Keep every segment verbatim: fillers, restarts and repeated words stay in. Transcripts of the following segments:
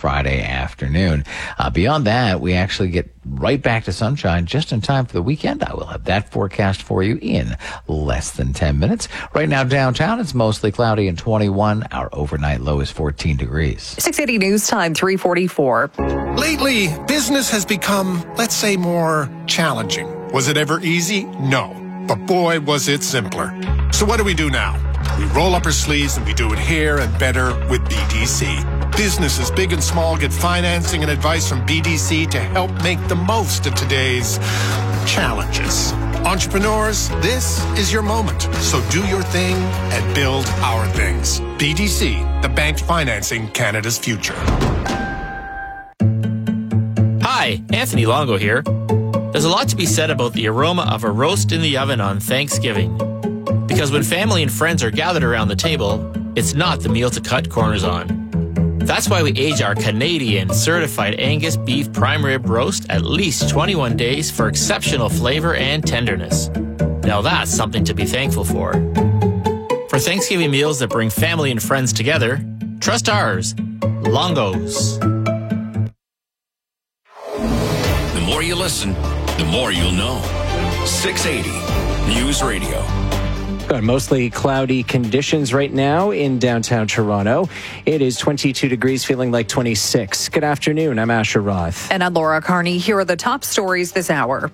Friday afternoon. Uh, beyond that, we actually get right back to sunshine just in time for the weekend. I will have that forecast for you in less than ten minutes. Right now downtown, it's mostly cloudy and twenty-one. Our overnight low is fourteen degrees. six eighty News Time, three forty-four. Lately, business has become, let's say, more challenging. Was it ever easy? No. But boy, was it simpler. So what do we do now? We roll up our sleeves and we do it here and better with B D C. Businesses big and small get financing and advice from B D C to help make the most of today's challenges. Entrepreneurs, this is your moment. So do your thing and build our things. B D C, the bank financing Canada's future. Hi, Anthony Longo here. There's a lot to be said about the aroma of a roast in the oven on Thanksgiving. Because when family and friends are gathered around the table, it's not the meal to cut corners on. That's why we age our Canadian certified Angus beef prime rib roast at least twenty-one days for exceptional flavor and tenderness. Now that's something to be thankful for. For Thanksgiving meals that bring family and friends together, trust ours, Longo's. The more you listen, the more you'll know. six eighty News Radio. Got mostly cloudy conditions right now in downtown Toronto. It is twenty-two degrees, feeling like twenty-six. Good afternoon. I'm Asher Roth. And I'm Laura Carney. Here are the top stories this hour.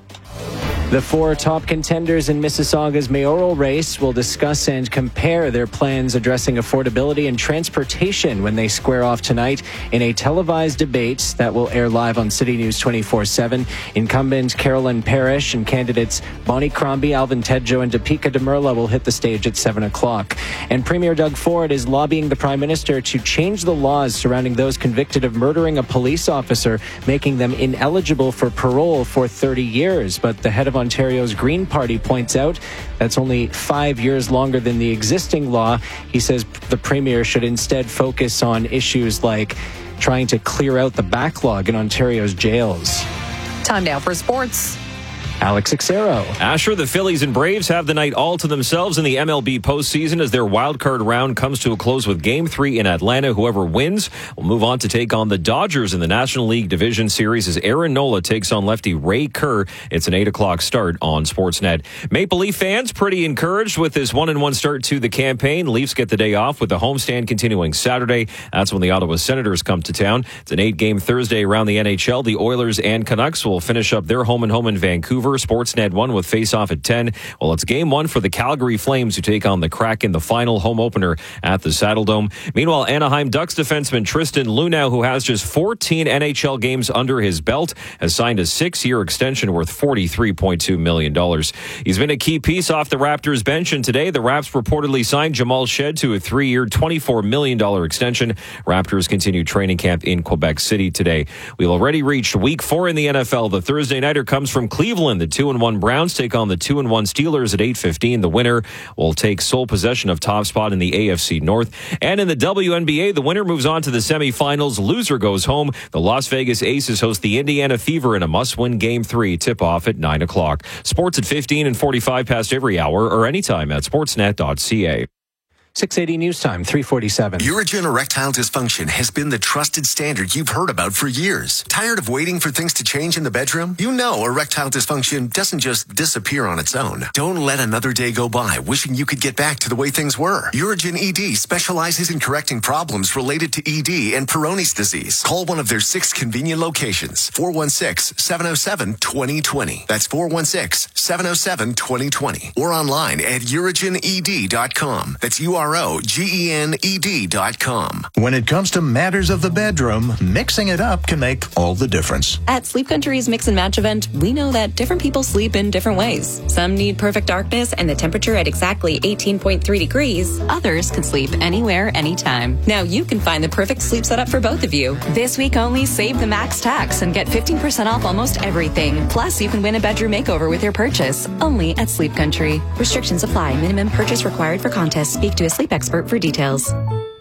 The four top contenders in Mississauga's mayoral race will discuss and compare their plans addressing affordability and transportation when they square off tonight in a televised debate that will air live on City News twenty-four seven. Incumbent Carolyn Parrish and candidates Bonnie Crombie, Alvin Tedjo, and Deepika Demirla will hit the stage at seven o'clock. And Premier Doug Ford is lobbying the Prime Minister to change the laws surrounding those convicted of murdering a police officer, making them ineligible for parole for thirty years. But the head of Ontario's Green Party points out that's only five years longer than the existing law. He says the Premier should instead focus on issues like trying to clear out the backlog in Ontario's jails. Time now for sports. Alex Exero. Asher, the Phillies and Braves have the night all to themselves in the M L B postseason as their wildcard round comes to a close with Game three in Atlanta. Whoever wins will move on to take on the Dodgers in the National League Division Series as Aaron Nola takes on lefty Ray Kerr. It's an eight o'clock start on Sportsnet. Maple Leaf fans pretty encouraged with this one and one start to the campaign. Leafs get the day off with the homestand continuing Saturday. That's when the Ottawa Senators come to town. It's an eight-game Thursday around the N H L. The Oilers and Canucks will finish up their home and home in Vancouver. Sportsnet one with face-off at ten. Well, it's game one for the Calgary Flames who take on the Kraken, the final home opener at the Saddledome. Meanwhile, Anaheim Ducks defenseman Tristan Luneau, who has just fourteen N H L games under his belt, has signed a six-year extension worth forty-three point two million dollars. He's been a key piece off the Raptors bench, and today the Raps reportedly signed Jamal Shed to a three-year, twenty-four million dollars extension. Raptors continue training camp in Quebec City today. We've already reached week four in the N F L. The Thursday nighter comes from Cleveland. The two and one Browns take on the two and one Steelers at eight fifteen. The winner will take sole possession of top spot in the A F C North. And in the W N B A, the winner moves on to the semifinals. Loser goes home. The Las Vegas Aces host the Indiana Fever in a must-win Game three. Tip-off at nine o'clock. Sports at fifteen and forty-five past every hour or anytime at sportsnet dot c a. six eighty News Time, three forty-seven. Urogen erectile dysfunction has been the trusted standard you've heard about for years. Tired of waiting for things to change in the bedroom? You know erectile dysfunction doesn't just disappear on its own. Don't let another day go by wishing you could get back to the way things were. Urogen E D specializes in correcting problems related to E D and Peyronie's disease. Call one of their six convenient locations. four one six, seven oh seven, two oh two oh. That's four one six, seven oh seven, two oh two oh. Or online at urogen e d dot com. That's U R O G E N E D dot com. When it comes to matters of the bedroom, mixing it up can make all the difference. At Sleep Country's Mix and Match event, we know that different people sleep in different ways. Some need perfect darkness and the temperature at exactly eighteen point three degrees. Others can sleep anywhere, anytime. Now you can find the perfect sleep setup for both of you. This week only, save the max tax and get fifteen percent off almost everything. Plus, you can win a bedroom makeover with your purchase. Only at Sleep Country. Restrictions apply. Minimum purchase required for contest. Speak to a sleep expert for details.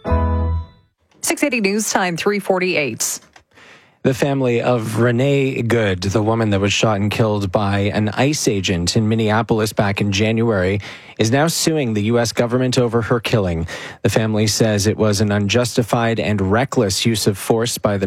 six eighty News Time, three forty-eight. The family of Renee Good, the woman that was shot and killed by an ICE agent in Minneapolis back in January, is now suing the U S government over her killing. The family says it was an unjustified and reckless use of force by the